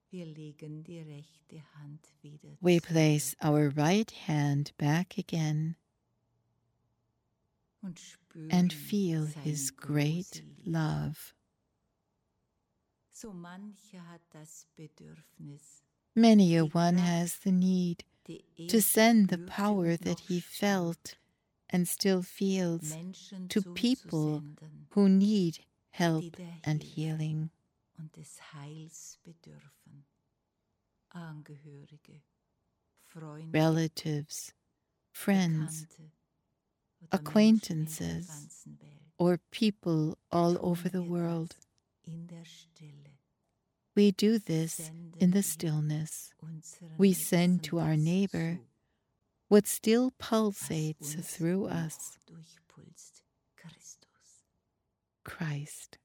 Wir legen die rechte Hand wieder We zurück place our right hand back again und and spüren feel seine His große great Liebe. love. So mancher hat das Bedürfnis, Many a die one Kraft, has the need die to send the spürte power und that noch he spürt, felt and still feels Menschen to people zuzusenden, who need help die der and Hilfe healing. und des Heils bedürfen. Angehörige, Freunde, Relatives, friends, Bekannte oder Menschen in der acquaintances, ganzen Welt. or people all Tun over the wir world. das in der Stille. We do this Senden in the wir stillness. unserem We send Nächsten to our das neighbor zu, what still was pulsates uns through noch us, durchpulst. Christus. Christ.